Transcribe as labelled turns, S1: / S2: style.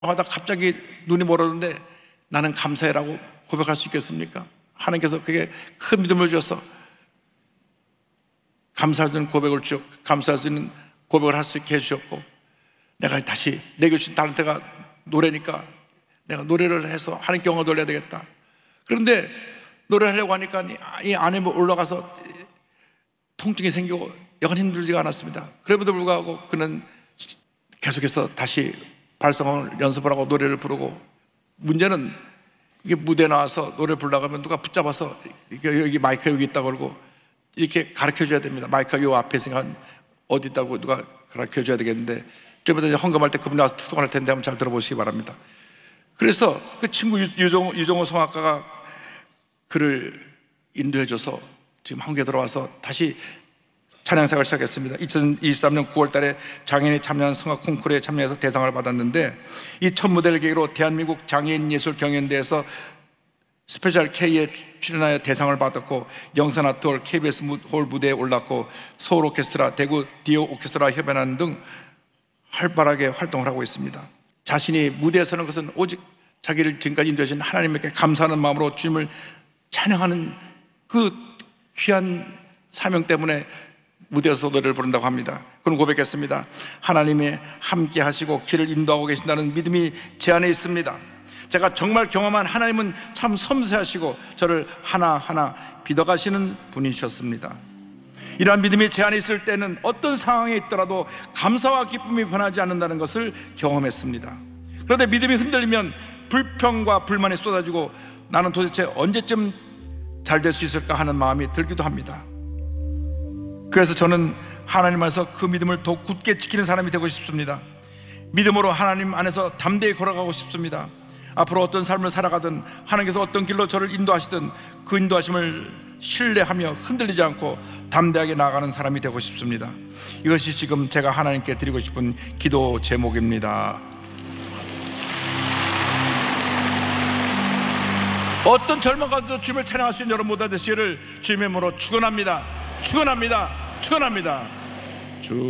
S1: 나 갑자기 눈이 멀었는데 나는 감사해라고 고백할 수 있겠습니까? 하나님께서 그게 큰 믿음을 주셔서 감사할 수 있는 고백을 주셨고, 감사할 수 있는 고백을 할 수 있게 해주셨고, 내가 다시 내게 주신 달란트가 노래니까 내가 노래를 해서 하나님께 영광을 돌려야 되겠다. 그런데 노래를 하려고 하니까 이 안에 올라가서 통증이 생기고 영 힘들지가 않았습니다. 그럼에도 불구하고 그는 계속해서 다시 발성을 연습을 하고 노래를 부르고, 문제는 이게 무대에 나와서 노래 부르려고 하면 누가 붙잡아서 여기 마이크가 여기 있다고 그러고 이렇게 가르쳐 줘야 됩니다. 마이크가 요 앞에 있으니까 어디 있다고 누가 가르쳐 줘야 되겠는데, 좀 이따 헌금할 때 그분이 와서 투동할 텐데 한번 잘 들어보시기 바랍니다. 그래서 그 친구 유정호 성악가가 그를 인도해줘서 지금 한국에 들어와서 다시 찬양사역을 시작했습니다. 2023년 9월 달에 장애인이 참여한 성악 콩쿠르에 참여해서 대상을 받았는데, 이 첫 무대를 계기로 대한민국 장애인 예술 경연대회에서 스페셜 K에 출연하여 대상을 받았고, 영산 아트홀 KBS 홀 무대에 올랐고, 서울 오케스트라, 대구 디오 오케스트라 협연하는 등 활발하게 활동을 하고 있습니다. 자신이 무대에 서는 것은 오직 자기를 지금까지 인도하신 하나님께 감사하는 마음으로 주님을 찬양하는 그 귀한 사명 때문에 무대에서 노래를 부른다고 합니다. 그는 고백했습니다. 하나님이 함께 하시고 길을 인도하고 계신다는 믿음이 제 안에 있습니다. 제가 정말 경험한 하나님은 참 섬세하시고 저를 하나하나 빚어가시는 분이셨습니다. 이러한 믿음이 제 안에 있을 때는 어떤 상황에 있더라도 감사와 기쁨이 변하지 않는다는 것을 경험했습니다. 그런데 믿음이 흔들리면 불평과 불만이 쏟아지고 나는 도대체 언제쯤 잘 될 수 있을까 하는 마음이 들기도 합니다. 그래서 저는 하나님 안에서 그 믿음을 더 굳게 지키는 사람이 되고 싶습니다. 믿음으로 하나님 안에서 담대히 걸어가고 싶습니다. 앞으로 어떤 삶을 살아가든 하나님께서 어떤 길로 저를 인도하시든 그 인도하심을 신뢰하며 흔들리지 않고 담대하게 나아가는 사람이 되고 싶습니다. 이것이 지금 제가 하나님께 드리고 싶은 기도 제목입니다. 어떤 절망가도 주님을 찬양할 수 있는 여러분 모두 되시기를 주님의 이름으로 축원합니다. 축원합니다. 축원합니다.